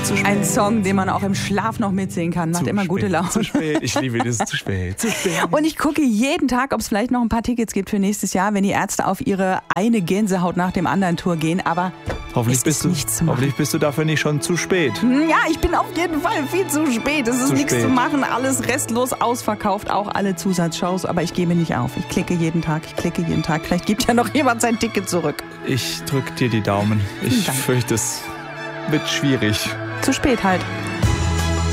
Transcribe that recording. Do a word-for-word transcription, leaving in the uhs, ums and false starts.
Zu spät. Ein Song, den man auch im Schlaf noch mitsingen kann. Macht Zu immer gute spät, Laune. Zu spät. Ich liebe dieses zu spät. Zu spät. Und ich gucke jeden Tag, ob es vielleicht noch ein paar Tickets gibt für nächstes Jahr, wenn die Ärzte auf ihre eine Gänsehaut nach dem anderen Tour gehen. Aber Hoffentlich es bist, ist du, nichts zu machen. hoffentlich bist du dafür nicht schon zu spät. Ja, ich bin auf jeden Fall viel zu spät. Es ist Zu nichts spät. zu machen. Alles restlos ausverkauft, auch alle Zusatzshows. Aber ich gebe nicht auf. Ich klicke jeden Tag, ich klicke jeden Tag. Vielleicht gibt ja noch jemand sein Ticket zurück. Ich drück dir die Daumen. Ich Dank. fürchte, es wird schwierig. Zu spät halt.